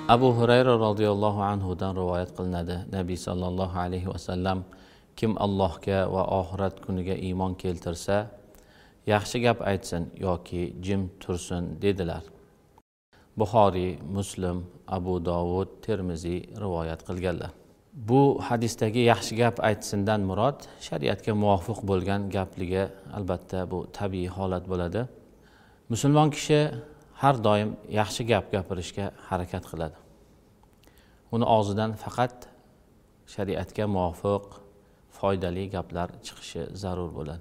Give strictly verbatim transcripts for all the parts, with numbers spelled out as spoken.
Abu Hurayra radhiyallohu anhudan rivoyat qilinadi. Nabiy sallallohu alayhi vasallam kim Allohga va oxirat kuniga iymon keltirsa, yaxshi gap aytsin yoki jim tursin dedilar. Buxoriy, Muslim, Abu Dovud, Termiziy rivoyat qilganlar. Bu hadisdagi yaxshi gap aytsindan murod shariatga muvofiq bo'lgan gapligi, albatta bu tabiiy holat bo'ladi. Musulmon kishi har doim yaxshi gap gapirishga harakat qiladi. Uni og'zidan faqat shariatga muvofiq foydali gaplar chiqishi zarur bo'ladi.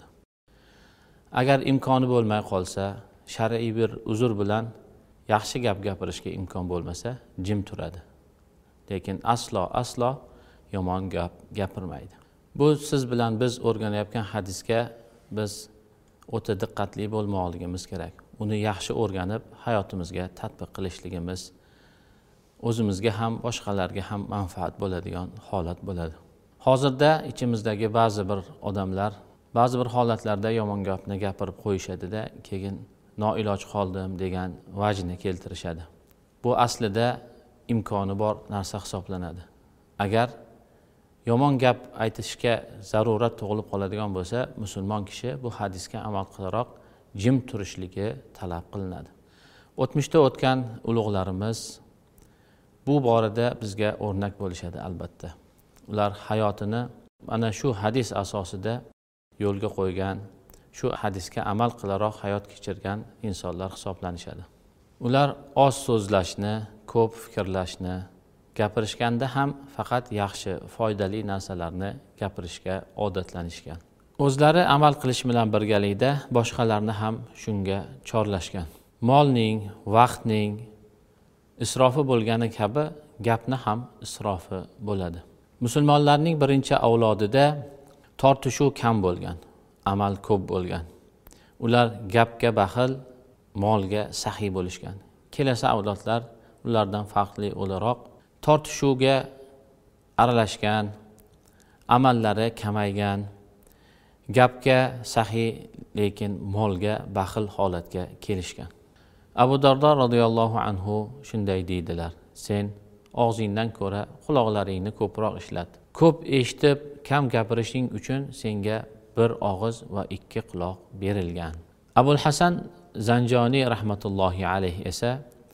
Agar imkoni bo'lmay qolsa, shar'iy bir uzr bilan yaxshi gap gapirishga imkon bo'lmasa, jim turadi. Lekin aslo aslo yomon gap gapirmaydi. Bu siz bilan biz o'rganayotgan hadisga biz o'ta diqqatli bo'lmoqligimiz kerak. Uni yaxshi o'rganib hayotimizga tatbiq qilishligimiz o'zimizga ham boshqalarga ham manfaat bo'ladigan holat bo'ladi. Hozirda ichimizdagi ba'zi bir odamlar ba'zi bir holatlarda yomon gapni gapirib qo'yishadi-da, keyin noiloj qoldim degan vajni keltirishadi. Bu aslida imkoni bor narsa hisoblanadi. Agar yomon gap aytishga zarurat tug'ilib qoladigan bo'lsa, musulmon kishi bu hadisga amal qilaroq jim turishligi talab qilinadi. O'tmishda o'tgan ulug'larimiz bu borada bizga o'rnak bo'lishadi albatta. Ular hayotini mana shu hadis asosida yo'lga qo'ygan, shu hadisga amal qilaroq hayot kechirgan insonlar hisoblanishadi. Ular oz so'zlashni, ko'p fikrlashni, gapirishganda ham faqat yaxshi, foydali narsalarni gapirishga odatlanishgan. O'zlari amal qilish bilan birgalikda boshqalarni ham shunga chorlashgan. Molning, vaqtning isrofi bo'lgani kabi gapni ham isrofi bo'ladi. Musulmonlarning birinchi avlodida tortishuv kam bo'lgan, amal ko'p bo'lgan. Ular gapga baxil, molga saxiy bo'lishgan. Kelasi avlodlar ulardan farqli o'laroq tortishuvga aralashgan, amallari kamaygan, gapga saxiy lekin molga baxil holatga kelishgan. Abu Dardo radhiyallohu anhu shunday deydilar: sen og'zingdan ko'ra quloqlaringni ko'proq ishlat. Ko'p eshitib, kam gapirishing uchun senga bir og'iz va ikki quloq berilgan. Abul Hasan Zanjoniy rahmatullohi alayhi esa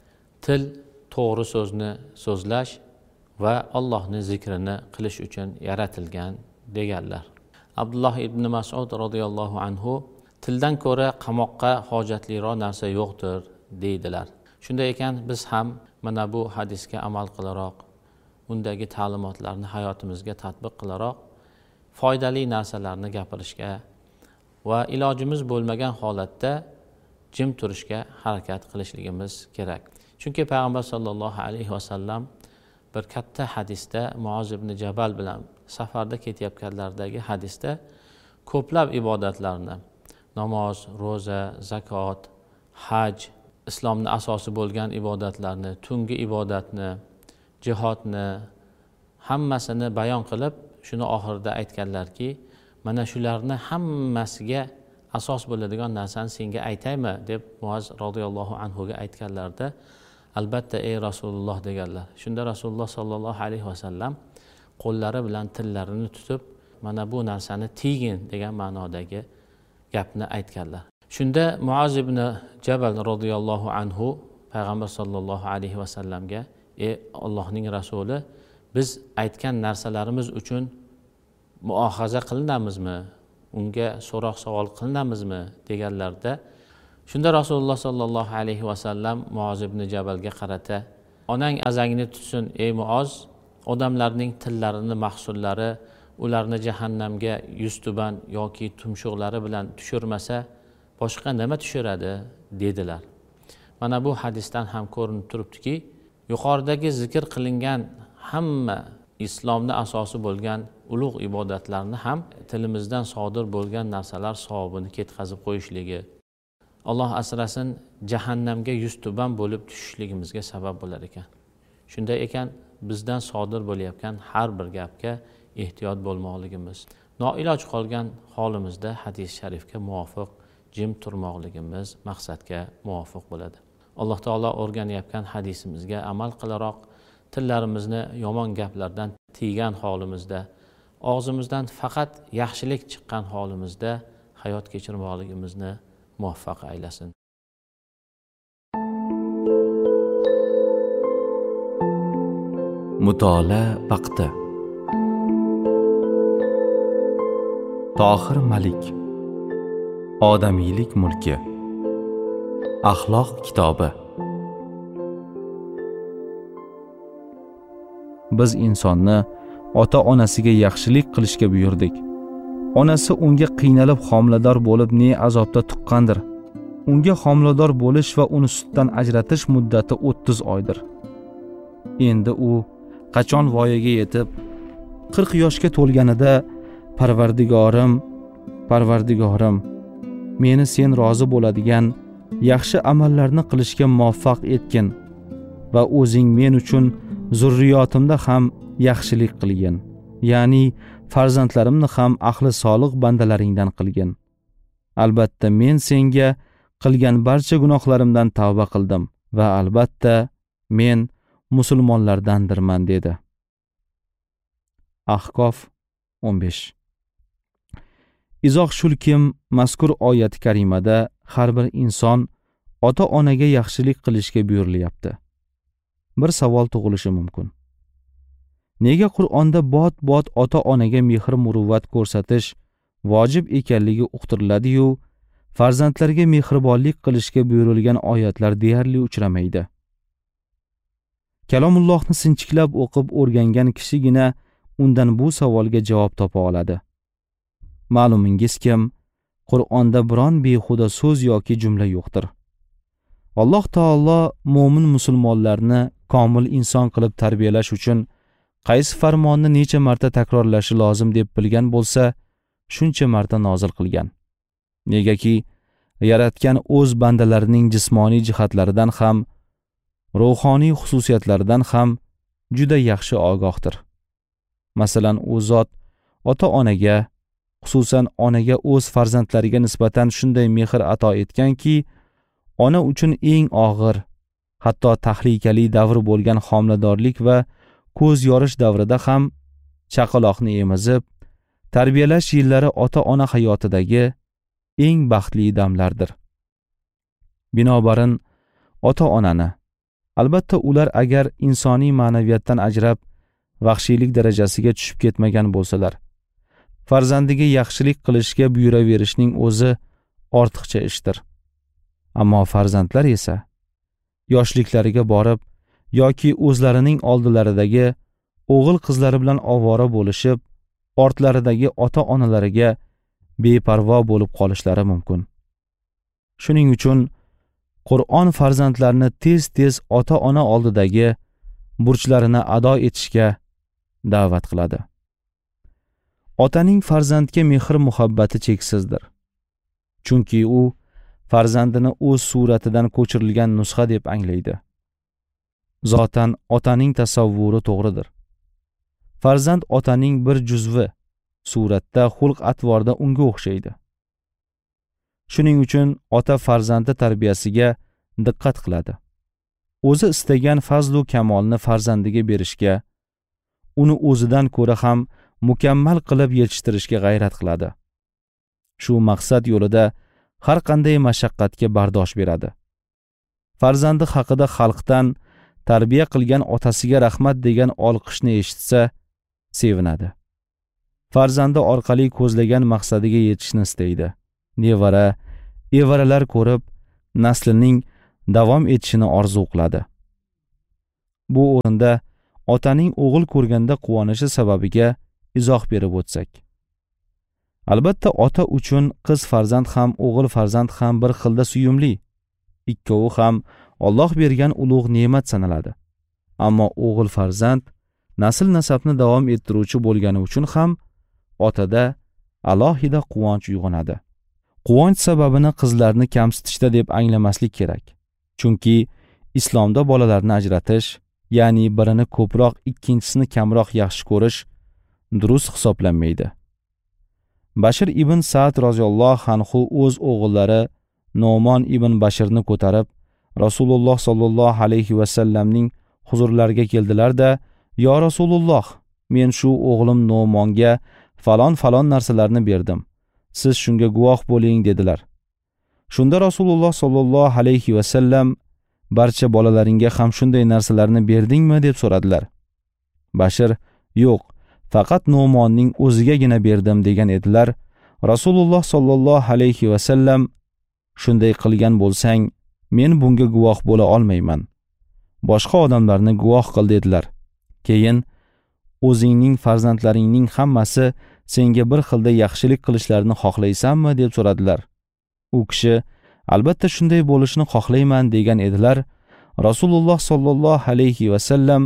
til to'g'ri so'zni so'zlash va Allohning zikrini qilish uchun yaratilgan deganlar. Abdulloh ibn Mas'ud radhiyallohu anhu tildan ko'ra qamoqqa hojatliroq narsa yo'qdir deydilar. Shunday ekan biz ham mana bu hadisga amal qilaroq, undagi ta'limotlarni hayotimizga tatbiq qilaroq foydali narsalarni gapirishga va ilojimiz bo'lmagan holatda jim turishga harakat qilishligimiz kerak. Chunki payg'ambar sollallohu alayhi vasallam bir katta hadisda Muoz ibn Jabal bilan safarda ketayotganlardagi hadisda ko'plab ibodatlarni, namoz, ro'za, zakot, haj, islomning asosi bo'lgan ibodatlarni, tungi ibodatni, jihodni hammasini bayon qilib, shuni oxirida aytganlarki, mana shularni hammasiga asos bo'ladigan narsani senga aytaymi deb Muoz radhiyallohu anhu ga aytganlarda, albatta ey Rasululloh deganlar. Shunda Rasululloh sallallohu alayhi vasallam qo'llari bilan tillarini tutib, mana bu narsani tiygin degan ma'nodagi gapni aytganlar. Shunda Muoz ibn Jabal radhiyallohu anhu payg'ambar sallallohu alayhi vasallamga: ey Allohning rasuli, biz aytgan narsalarimiz uchun muohaza qilinamizmi? Unga so'roq savol qilinamizmi deganlarda, shunda Rasululloh sallallohu alayhi vasallam Muoz ibn Jabalga qarata: onang azangni tutsin ey Muoz, odamlarning tillarini mahsullari ularni jahannamga yuztuban yoki tumshuqlari bilan tushirmasa boshqa nima tushiradi dedilar. Mana bu hadisdan ham ko'rinib turibdiki, yuqoridagi zikr qilingan hamma islomning asosi bo'lgan ulug' ibodatlarni ham tilimizdan sodir bo'lgan narsalar savobini ketkazib qo'yishligi, Alloh asrasin, jahannamga yuztuban bo'lib tushishligimizga sabab bo'lar ekan. Shunday ekan, bizdan sodir bo'layotgan har bir gapga ehtiyot bo'lmoqligimiz, noiloj qolgan holimizda hadis sharifga muvofiq jim turmoqligimiz maqsadga muvofiq bo'ladi. Alloh taolo o'rganayotgan hadisimizga amal qilaroq tillarimizni yomon gaplardan tiygan holimizda, og'zimizdan faqat yaxshilik chiqqan holimizda hayot kechirmoqligimizni muvaffaq aylasin. Mutolaa vaqti. Tohir Malik. Odamiylik mulki. Axloq kitobi. Biz insonni ota-onasiga yaxshilik qilishga buyurdik. Onasi unga qiynalib homilador bo'lib ne azobda tuqqandir. Unga homilador bo'lish va uni sutdan ajratish muddati o'ttiz oydir. Endi u qachon voyaga yetib qirq yoshga to'lganida Parvardigorim, Parvardigorim, meni sen rozi bo'ladigan yaxshi amallarni qilishga muvaffaq etgin va o'zing men uchun zurriyotimda ham yaxshilik qilgin, ya'ni farzandlarimni ham ahli solih bandalaringdan qilgin. Albatta men senga qilgan barcha gunohlarimdan tavba qildim va albatta men musulmonlardandirman dedi. Ahqof o'n besh. Izoh shulkim, mazkur oyat karimada har bir inson ota-onaga yaxshilik qilishga buyurilyapti. Bir savol tug'ilishi mumkin. Nega Qur'onda bot-bot ota-onaga mehr-muruvvat ko'rsatish vojib ekanligi uqtiriladi-yu, farzandlarga mehribonlik qilishga buyurilgan oyatlar deyarli uchramaydi? Kalomullohni sinchiklab o'qib o'rgangan kishigina undan bu savolga javob topa oladi. Ma'lumingizkim, Qur'onda biron behuda so'z yoki jumla yo'qdir. Alloh taolo mo'min musulmonlarni komil inson qilib tarbiyalash uchun qaysi farmonni necha marta takrorlashi lozim deb bilgan bo'lsa, shuncha marta nozil qilgan. Negaki, yaratgan o'z bandalarining jismoniy jihatlaridan ham, ruhoniy xususiyatlaridan ham juda yaxshi ogohdir. Masalan, u zot ota-onaga, xususan onaga o'z farzandlariga nisbatan shunday mehr ato etganki, ona uchun eng og'ir, hatto tahlikali davr bo'lgan homiladorlik va ko'z yorish davrida ham chaqaloqni emizib, tarbiyalash yillari ota-ona hayotidagi eng baxtli damlardir. Binobarin, ota-onani, albatta ular agar insoniy ma'naviyatdan ajrab, vahshiylik darajasiga tushib ketmagan bo'lsalar, farzandiga yaxshilik qilishga buyuraverishning o'zi ortiqcha ishdir. Ammo farzandlar esa yoshliklariga borib yoki o'zlarining oldilaridagi o'g'il qizlari bilan ovora bo'lishib, ortlaridagi ota-onalariga beparvo bo'lib qolishlari mumkin. Shuning uchun Qur'on farzandlarni tez-tez ota-ona oldidagi burchlarini ado etishga da'vat qiladi. Otaning farzandga mehr-muhabbati cheksizdir. Chunki u farzandini o'z suratidan ko'chirilgan nusxa deb anglaydi. Zotan otaning tasavvuri to'g'ridir. Farzand otaning bir juzvi, suratda, xulq-atvorda unga o'xshaydi. Shuning uchun ota farzandi tarbiyasiga diqqat qiladi. O'zi istagan fazlu kamolni farzandiga berishga, uni o'zidan ko'ra ham mukammal qilib yetishtirishga g'ayrat qiladi. Shu maqsad yo'lida har qanday mashaqqatga bardosh beradi. Farzandi haqida xalqdan tarbiya qilgan otasiga rahmat degan olqishni eshitsa, sevinadi. Farzandi orqali ko'zlagan maqsadiga yetishni istaydi. Nevara, evaralar ko'rib, naslining davom etishini orzu qiladi. Bu o'rinda otaning o'g'il ko'rganda quvonishi sababiga izoh berib o'tsak. Albatta ota uchun qiz farzand ham o'g'il farzand ham bir xilda suyumli. Ikkovi ham Alloh bergan ulug' ne'mat sanaladi. Ammo o'g'il farzand nasl nasabni davom ettiruvchi bo'lgani uchun ham otada alohida quvonch uyg'onadi. Quvonch sababini qizlarni kamsitishda deb anglamaslik kerak. Chunki islomda bolalarni ajratish, ya'ni birini ko'proq, ikkinchisini kamroq yaxshi ko'rish durust hisoblanmaydi. Bashir ibn Sa'd roziyallohu anhu o'z o'g'illari Nu'mon ibn Bashirni ko'tarib, Rasululloh sallallohu alayhi va sallamning huzurlariga keldilar-da, "Yo Rasululloh, men shu o'g'lim Nu'monga falon-falon narsalarni berdim. Siz shunga guvoh bo'ling" dedilar. Shunda Rasululloh sollallohu alayhi va sallam "Barcha bolalaringga ham shunday narsalarni berdingmi?" deb so'radilar. Bashir "Yo'q, faqat Nu'monning o'zigagina berdim" degan edilar. Rasululloh sollallohu alayhi va sallam "Shunday qilgan bo'lsang, men bunga guvoh bo'la olmayman. Boshqa odamlarni guvoh qil" dedilar. Keyin "O'zingning farzandlaringning hammasi senga bir xilda yaxshilik qilishlarini xohlaysanmi?" deb so'radilar. U kishi "Albatta shunday bo'lishini xohlayman" degan edilar. Rasululloh sollallohu alayhi va sallam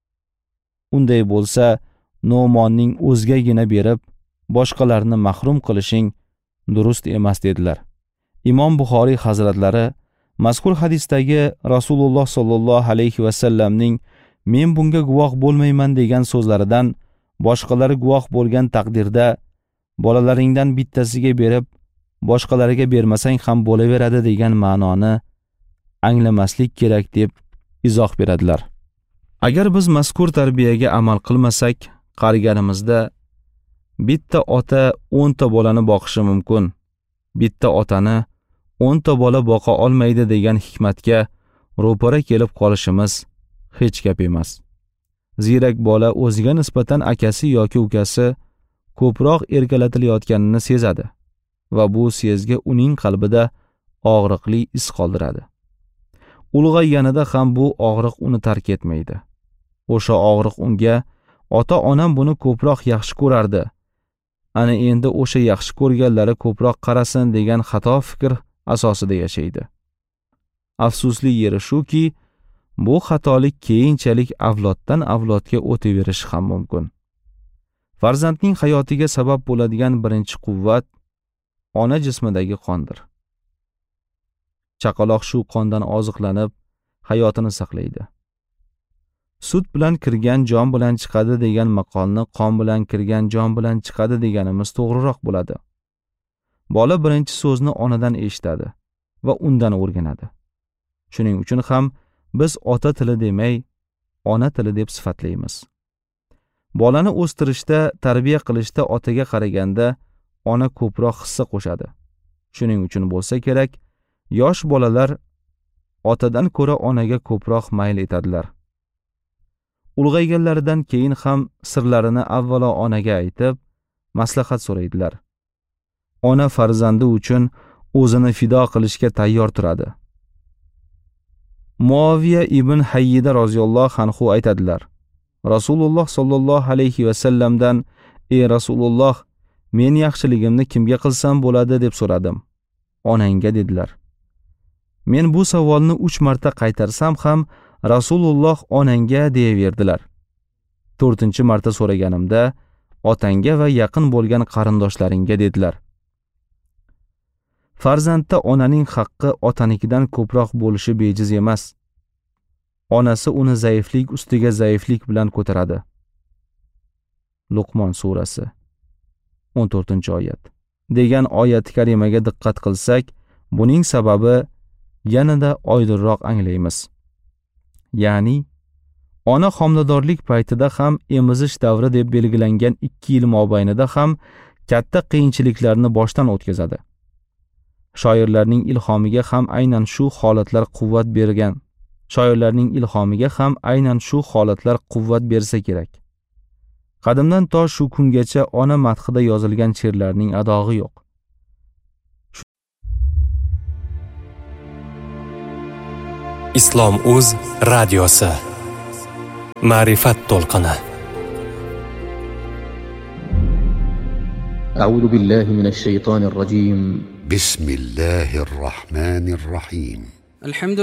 "Unday bo'lsa, Nu'monning o'zigagina berib, boshqalarni mahrum qilishing durust emas" dedilar. Imom Buxoriy hazratlari mazkur hadisdagi Rasululloh sollallohu alayhi va sallamning "Men bunga guvoh bo'lmayman" degan so'zlaridan boshqalari guvoh bo'lgan taqdirda bolalaringdan bittasiga berib, boshqalariga bermasang ham bo'laveradi degan ma'noni anglamaslik kerak deb izoh beradilar. Agar biz mazkur tarbiyaga amal qilmasak, qariganimizda bitta ota o'nta bolani boqishi mumkin, bitta otani o'nta bola boqa olmaydi degan hikmatga ro'para kelib qolishimiz hech gap emas. Ziyrak bola o'ziga nisbatan akasi yoki ukasi ko'proq erkalatilayotganini sezadi va bu sezgi uning qalbida og'riqli iz qoldiradi. Ulg'ayganida ham bu og'riq uni tark etmaydi. O'sha og'riq unga "Ota-onam buni ko'proq yaxshi ko'rardi. Ana endi o'sha yaxshi ko'rganlari ko'proq qarasin" degan xato fikr asosida yashaydi. Afsusli yeri shuki, bu xatolik keyinchalik avloddan avlodga o'taverishi ham mumkin. Farzandning hayotiga sabab bo'ladigan birinchi quvvat ona jismidagi qondir. Chaqaloq shu qondan oziqlanib hayotini saqlaydi. Sut bilan kirgan jon bilan chiqadi degan maqolni qon bilan kirgan jon bilan chiqadi deganimiz to'g'riroq bo'ladi. Bola birinchi so'zni onadan eshitadi va undan o'rganadi. Shuning uchun ham biz ota tili demay, ona tili deb sifatlaymiz. Bolani o'stirishda, tarbiya qilishda otaga qaraganda ona ko'proq hissa qo'shadi. Shuning uchun bo'lsa kerak, yosh bolalar otadan ko'ra onaga ko'proq mayl etadilar. Ulg'ayganlaridan keyin ham sirlarini avvalo onaga aytib, maslahat so'raydilar. Ona farzandi uchun o'zini fido qilishga tayyor turadi. Muaviya ibn Hayyida roziyallohu anhu aytadilar. Rasululloh sollallohu alayhi va sallamdan "Ey Rasululloh, men yaxshiligimni kimga qilsam bo'ladi?" deb so'radim. "Onangga" dedilar. Men bu savolni uch marta qaytarsam ham Rasululloh "onangga" deyaverdilar. to'rtinchi marta so'raganimda "otangga va yaqin bo'lgan qarindoshlaringga" dedilar. Farzandda onaning haqqi otanikidan ko'proq bo'lishi bejiz emas. Onasi uni zaiflik ustiga zaiflik bilan ko'taradi. Luqmon surasi o'n to'rtinchi oyat degan oyat karimaga diqqat qilsak, buning sababi yanada oydinroq anglaymiz. Ya'ni ona homiladorlik paytida ham emizish davri deb belgilangan ikki yil mobaynida ham katta qiyinchiliklarni boshdan o'tkazadi. Shoirlarning ilhomiga ham aynan shu holatlar quvvat bergan. Shoirlarning ilhomiga ham aynan shu holatlar quvvat bersa kerak. Qadimdan to shu kungacha ona madhida yozilgan she'rlarning adog'i yo'q. Islom Uz radiosi. Ma'rifat to'lqini. أعوذ بالله من الشيطان الرجيم. بسم الله الرحمن الرحيم. الحمد